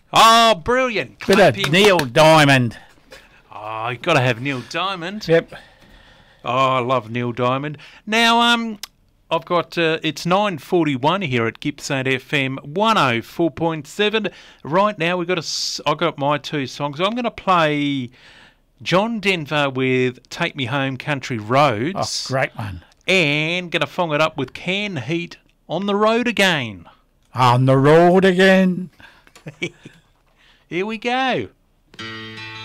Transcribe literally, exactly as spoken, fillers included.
Oh, brilliant. Bit Clap of him. Neil Diamond. Oh, you've got to have Neil Diamond. Yep. Oh, I love Neil Diamond. Now, um, I've got, uh, it's nine forty-one here at Gippsland F M one oh four point seven. Right now, we've got a, I've got my two songs. I'm going to play John Denver with Take Me Home Country Roads. Oh, great one. And going to fong it up with Canned Heat On the Road Again. On the road again. Here we go.